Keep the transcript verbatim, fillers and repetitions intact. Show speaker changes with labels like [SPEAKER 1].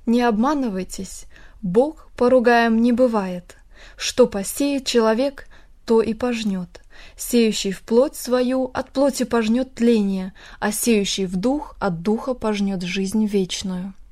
[SPEAKER 1] Не обманывайтесь, Бог поругаем не бывает. Что посеет человек, то и пожнет. Сеющий в плоть свою от плоти пожнет тление, а сеющий в дух от духа пожнет жизнь вечную.